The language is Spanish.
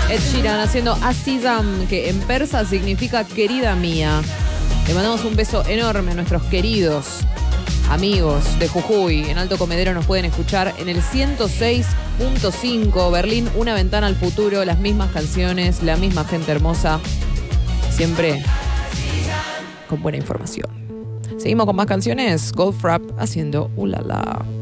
Ed Sheeran haciendo Azizam, que en persa significa querida mía. Le mandamos un beso enorme a nuestros queridos amigos de Jujuy. En Alto Comedero nos pueden escuchar en el 106.5. Berlín, una ventana al futuro. Las mismas canciones, la misma gente hermosa. Siempre con buena información. Seguimos con más canciones. Goldfrapp haciendo Ulala.